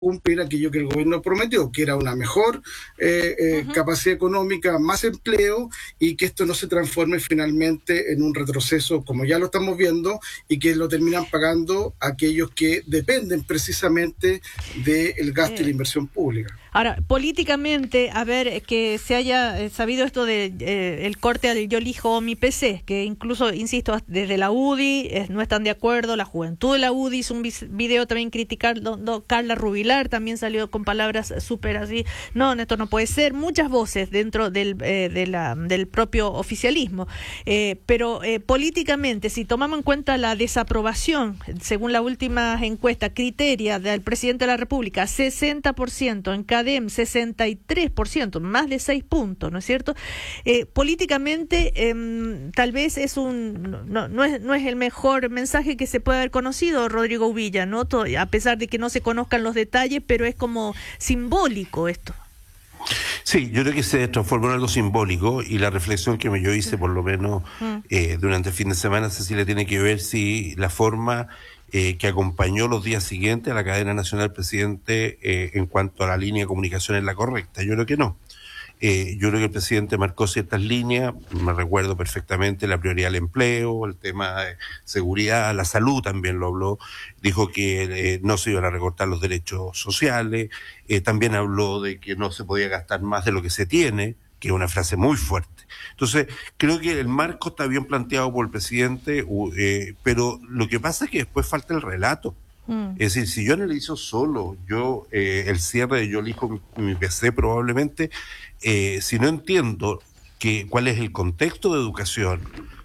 cumplir aquello que el gobierno prometió, que era una mejor Ujú. capacidad económica, más empleo, y que esto no se transforme finalmente en un retroceso como ya lo estamos viendo, y que lo terminan pagando aquellos que dependen precisamente del gasto y la Eh, inversión pública. Ahora, políticamente, a ver, que se haya sabido esto de el corte al yo elijo mi PC, que incluso, insisto, desde la UDI no están de acuerdo, la juventud de la UDI hizo un video también criticando, Carla Rubilar también salió con palabras súper así, no, esto no puede ser, muchas voces dentro del propio oficialismo, pero políticamente, si tomamos en cuenta la desaprobación, según la última encuesta criteria del presidente de la República, 60%, en CADEM 63%, más de 6 puntos, ¿no es cierto? Políticamente, tal vez no es el mejor mensaje que se puede haber conocido, Rodrigo Uvilla, ¿no? A pesar de que no se conozcan los detalles, pero es como simbólico esto. Sí, yo creo que se transformó en algo simbólico y la reflexión que yo hice, por lo menos durante el fin de semana, Cecilia, tiene que ver si la forma que acompañó los días siguientes a la cadena nacional del presidente en cuanto a la línea de comunicación es la correcta. Yo creo que no. Yo creo que el presidente marcó ciertas líneas, me recuerdo perfectamente la prioridad al empleo, el tema de seguridad, la salud también lo habló, dijo que no se iban a recortar los derechos sociales, también habló de que no se podía gastar más de lo que se tiene, que es una frase muy fuerte. Entonces, creo que el marco está bien planteado por el presidente, pero lo que pasa es que después falta el relato. Es decir, si yo analizo solo, el cierre de yo elijo mi PC probablemente, si no entiendo cuál es el contexto de educación,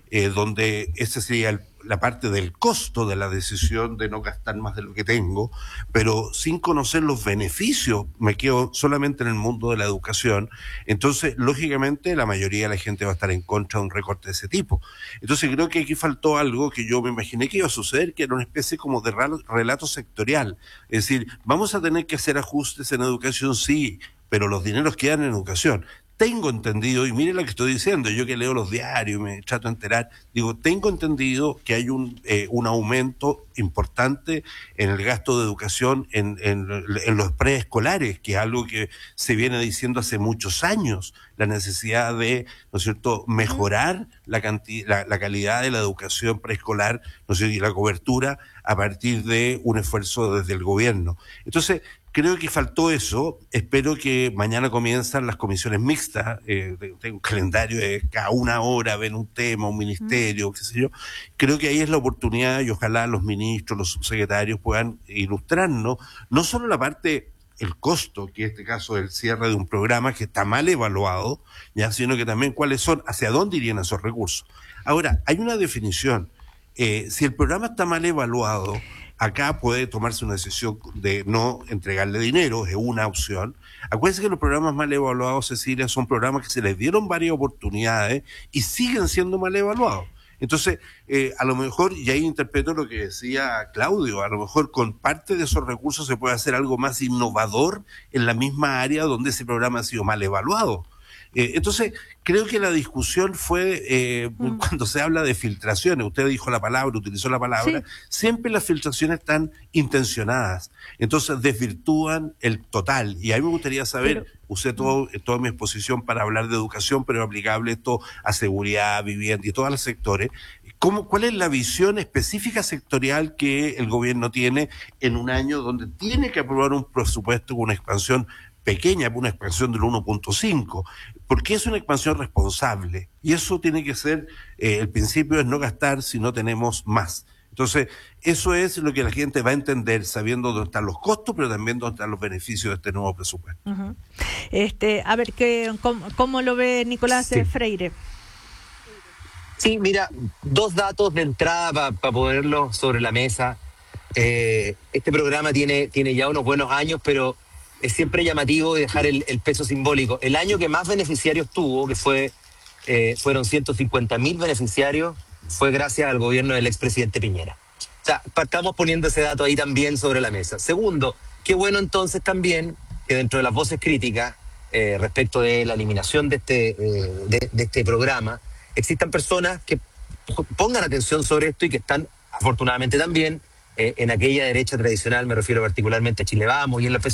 donde esa sería la parte del costo de la decisión de no gastar más de lo que tengo, pero sin conocer los beneficios, me quedo solamente en el mundo de la educación, entonces, lógicamente, la mayoría de la gente va a estar en contra de un recorte de ese tipo. Entonces, creo que aquí faltó algo que yo me imaginé que iba a suceder, que era una especie como de relato sectorial. Es decir, vamos a tener que hacer ajustes en educación, sí, pero los dineros quedan en educación. Tengo entendido, y mire lo que estoy diciendo, yo que leo los diarios, me trato de enterar, digo, tengo entendido que hay un aumento importante en el gasto de educación en los preescolares, que es algo que se viene diciendo hace muchos años, la necesidad de, ¿no es cierto?, mejorar la calidad de la educación preescolar, ¿no es cierto?, y la cobertura a partir de un esfuerzo desde el gobierno. Entonces, creo que faltó eso. Espero que mañana comienzan las comisiones mixtas. Tengo un calendario de cada una hora, ven un tema, un ministerio, qué sé yo. Creo que ahí es la oportunidad y ojalá los ministros, los subsecretarios puedan ilustrarnos, no solo la parte, el costo, que en este caso es el cierre de un programa que está mal evaluado, ya, sino que también cuáles son, hacia dónde irían esos recursos. Ahora, hay una definición. Si el programa está mal evaluado, acá puede tomarse una decisión de no entregarle dinero, es una opción. Acuérdense que los programas mal evaluados, Cecilia, son programas que se les dieron varias oportunidades y siguen siendo mal evaluados. Entonces, a lo mejor, y ahí interpreto lo que decía Claudio, a lo mejor con parte de esos recursos se puede hacer algo más innovador en la misma área donde ese programa ha sido mal evaluado. Entonces, creo que la discusión fue cuando se habla de filtraciones, usted dijo la palabra, utilizó la palabra, Sí. siempre las filtraciones están intencionadas, entonces desvirtúan el total. Y a mí me gustaría saber, Pero, usé toda mi exposición para hablar de educación, pero aplicable esto a seguridad, vivienda y todos los sectores. ¿Cuál es la visión específica sectorial que el gobierno tiene en un año donde tiene que aprobar un presupuesto con una expansión pequeña, una expansión del 1.5, porque es una expansión responsable y eso tiene que ser, el principio es no gastar si no tenemos más. Entonces, eso es lo que la gente va a entender sabiendo dónde están los costos, pero también dónde están los beneficios de este nuevo presupuesto. a ver, ¿cómo lo ve Nicolás Sí. Freire? Sí, mira, dos datos de entrada para ponerlos sobre la mesa. Este programa tiene ya unos buenos años, pero es siempre llamativo dejar el peso simbólico. El año que más beneficiarios tuvo, que fueron 150.000 beneficiarios, fue gracias al gobierno del expresidente Piñera. O sea, estamos poniendo ese dato ahí también sobre la mesa. Segundo, qué bueno entonces también que dentro de las voces críticas respecto de la eliminación de este programa, existan personas que pongan atención sobre esto y que están, afortunadamente también, en aquella derecha tradicional, me refiero particularmente a Chile Vamos y en la